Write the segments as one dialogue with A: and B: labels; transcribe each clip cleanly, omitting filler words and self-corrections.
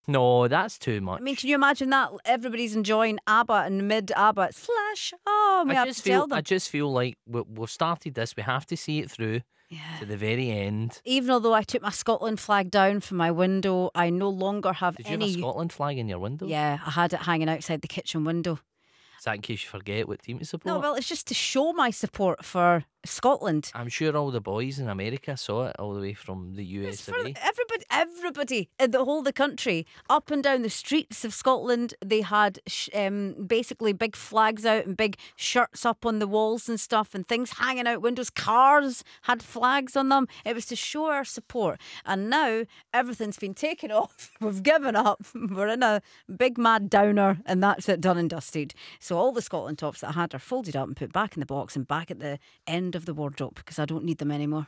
A: No, that's too much.
B: I mean, can you imagine that? Everybody's enjoying ABBA and mid-ABBA. It's Flash on. We have to tell them.
A: I just feel like we've started this. We have to see it through to the very end.
B: Even although I took my Scotland flag down from my window, I no longer have
A: Did you
B: any.
A: have a Scotland flag in your window?
B: Yeah, I had it hanging outside the kitchen window.
A: Is that in case you forget what team to support?
B: No, well, it's just to show my support for Scotland.
A: I'm sure all the boys in America saw it all the way from the US
B: It's for
A: away.
B: everybody in the whole of the country, up and down the streets of Scotland. They had basically big flags out and big shirts up on the walls and stuff, and things hanging out windows. Cars had flags on them. It was to show our support. And now everything's been taken off. We've given up. We're in a big mad downer, and that's it, done and dusted. So all the Scotland tops that I had are folded up and put back in the box and back at the end of the wardrobe because I don't need them anymore.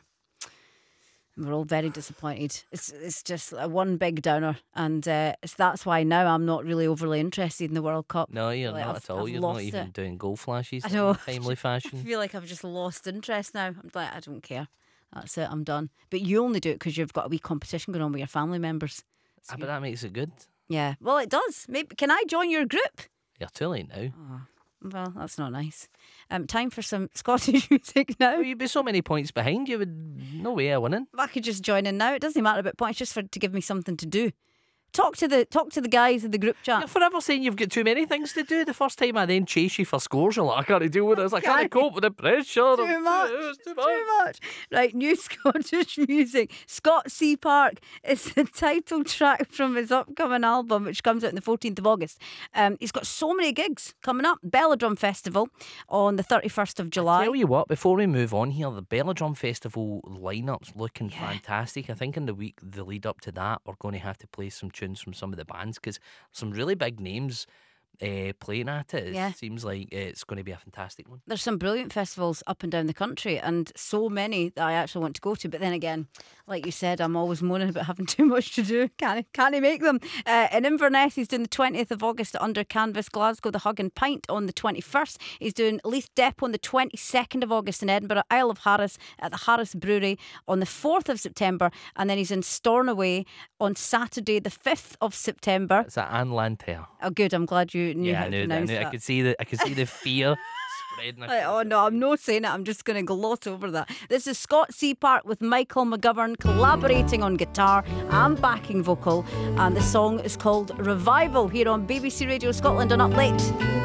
B: We're all very disappointed. It's just a one big downer, and that's why now I'm not really overly interested in the World Cup.
A: No, you're
B: Like,
A: not
B: I've-
A: at all.
B: I've
A: You're not
B: lost
A: even
B: it.
A: doing goal flashes
B: I know.
A: in timely
B: I
A: fashion.
B: feel like I've just lost interest now. I'm like, I don't care. That's it. I'm done. But you only do it because you've got a wee competition going on with your family members. So
A: But that makes it good.
B: yeah. Well, it does. Maybe can I join your group?
A: You're too late now.
B: Well, that's not nice. Time for some Scottish music now.
A: Well, you'd be so many points behind. You would no way of winning.
B: I could just join in now. It doesn't matter about points, just to give me something to do. Talk to the guys in the group chat.
A: You're forever saying you've got too many things to do. The first time I then chase you for scores, you're like, I can't deal with this. I can't cope with the pressure.
B: Too much.
A: It's
B: Too much. Right, new Scottish music. Scott C. Park is the title track from his upcoming album, which comes out on the 14th of August. He's got so many gigs coming up. Belladrum Festival on the 31st of July.
A: Tell you what, before we move on here, the Belladrum Festival lineup's looking fantastic. I think in the week the lead up to that, we're going to have to play some tunes from some of the bands because some really big names playing at it. It seems like it's going to be a fantastic one.
B: There's some brilliant festivals up and down the country, and so many that I actually want to go to. But then again, like you said, I'm always moaning about having too much to do. Can't make them. In Inverness, he's doing the 20th of August at Under Canvas. Glasgow, the Hug and Pint on the 21st. He's doing Leith Depot on the 22nd of August in Edinburgh. Isle of Harris at the Harris Brewery on the 4th of September. And then he's in Stornoway on Saturday, the 5th of September.
A: It's at Anne Lanterre.
B: Oh, good. I'm glad you knew how
A: I
B: to
A: knew
B: pronounce
A: that.
B: that.
A: I could see the fear spreading.
B: Oh no, I'm not saying it. I'm just going to gloss over that. This is Scott C. Park with Michael McGovern collaborating on guitar and backing vocal, and the song is called Revival here on BBC Radio Scotland and Up Late.